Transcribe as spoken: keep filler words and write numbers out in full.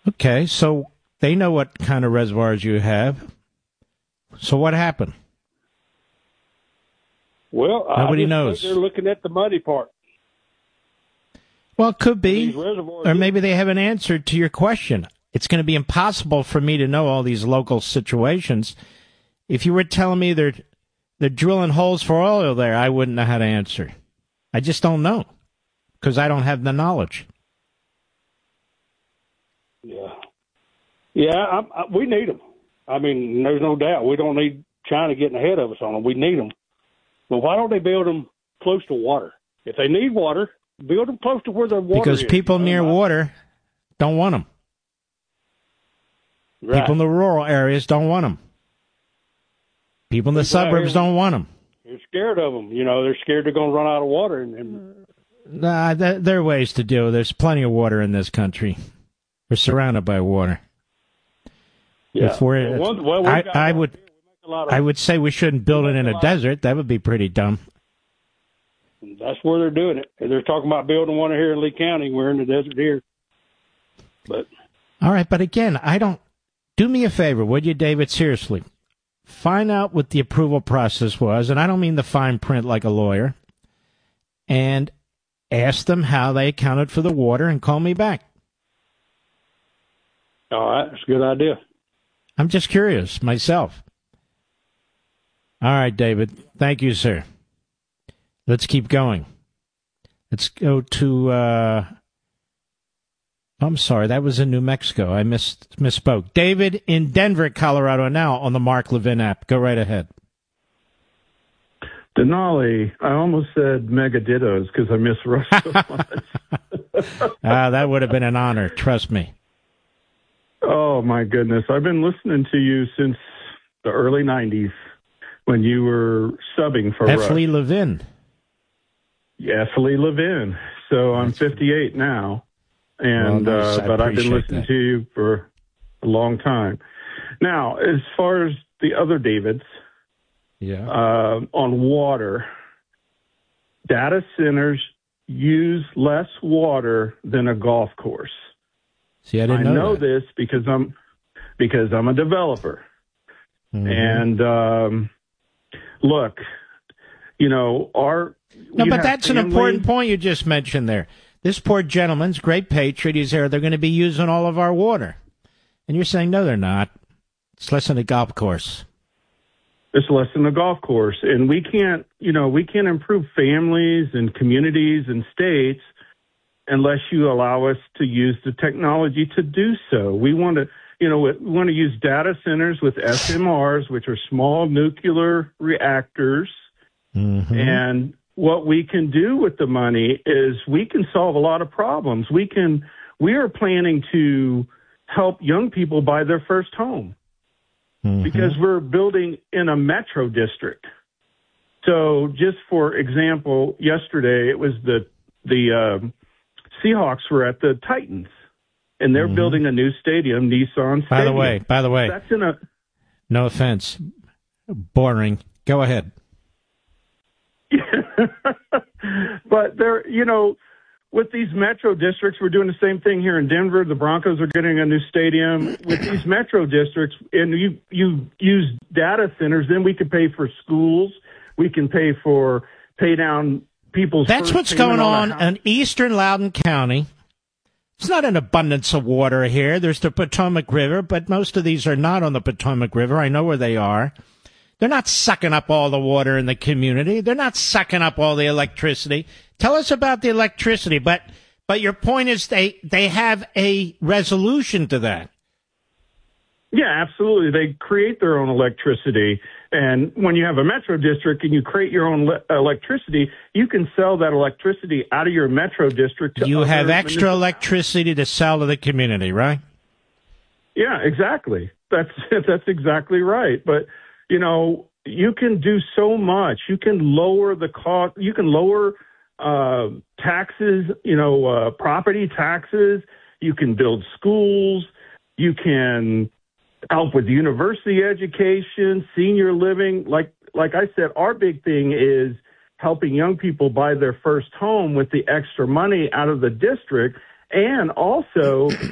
Okay, so they know what kind of reservoirs you have. So what happened? Well, Nobody I just knows. think they're looking at the money part. Well, it could be. These reservoirs- Or maybe they haven't answered to your question. It's going to be impossible for me to know all these local situations. If you were telling me they're, they're drilling holes for oil there, I wouldn't know how to answer. I just don't know because I don't have the knowledge. Yeah. Yeah, I, I, we need them. I mean, there's no doubt. We don't need China getting ahead of us on them. We need them. But why don't they build them close to water? If they need water, build them close to where the water Because is. people near water don't want them. Right. People in the rural areas don't want them. People in the People out suburbs here- don't want them. They're scared of them. You know, they're scared they're going to run out of water. And, and Nah, th- there are ways to do it. There's plenty of water in this country. We're surrounded by water. yeah. If we're, Well, one- well, we've I, got I water would, here. We make a lot of- I would say we shouldn't build it in a desert. That would be pretty dumb. That's where they're doing it. And they're talking about building one here in Lee County. We're in the desert here. But All right, but again, I don't. Do me a favor, would you, David? Seriously, find out what the approval process was, and I don't mean the fine print like a lawyer. And ask them how they accounted for the water, and call me back. all right, that's a good idea. I'm just curious myself. All right, David. Thank you, sir. Let's keep going. Let's go to, uh, I'm sorry, that was in New Mexico. I mis- misspoke. David in Denver, Colorado, now on the Mark Levin app. Go right ahead. Denali, I almost said mega dittos because I miss Russ so much. Ah, that would have been an honor. Trust me. Oh, my goodness. I've been listening to you since the early nineties when you were subbing for Russ. Effley Levin. Yes, Lee Levin. So I'm fifty-eight now, and Well, nice. uh, I but I've been appreciate listening that. to you for a long time. Now, as far as the other Davids Yeah. uh, on water, data centers use less water than a golf course. See, I didn't I know, know that. this because I'm because I'm a developer. Mhm. And um, look, you know, our No, you but have that's an family- important point you just mentioned there. This poor gentleman's great patriot. He's there. They're going to be using all of our water. And you're saying, no, they're not. It's less than a golf course. It's less than a golf course, and we can't, you know, we can't improve families and communities and states unless you allow us to use the technology to do so. We want to, you know, we want to use data centers with S M Rs, which are small nuclear reactors. Mm-hmm. And what we can do with the money is we can solve a lot of problems. We can, we are planning to help young people buy their first home Mm-hmm. because we're building in a metro district. So just for example, yesterday it was the, the, um, Seahawks were at the Titans and they're Mhm. building a new stadium, Nissan Stadium. By the way, by the way, That's in a, no offense, boring. Go ahead. but they're, you know, with these metro districts, we're doing the same thing here in Denver. The Broncos are getting a new stadium. With these metro districts, and you you use data centers, then we can pay for schools. We can pay for pay down people's. That's first what's payment going on on a house. in eastern Loudoun County. It's not an abundance of water here. There's the Potomac River, but most of these are not on the Potomac River. I know where they are. They're not sucking up all the water in the community. They're not sucking up all the electricity. Tell us about the electricity, but but your point is they, they have a resolution to that. Yeah, absolutely. They create their own electricity. And when you have a metro district and you create your own le- electricity, you can sell that electricity out of your metro district to You other have extra municipal- electricity to sell to the community, right? Yeah, exactly. That's that's exactly right. But, you know, you can do so much. You can lower the cost. You can lower uh, taxes, you know, uh, property taxes. You can build schools. You can help with university education, senior living. Like like I said, our big thing is helping young people buy their first home with the extra money out of the district, and also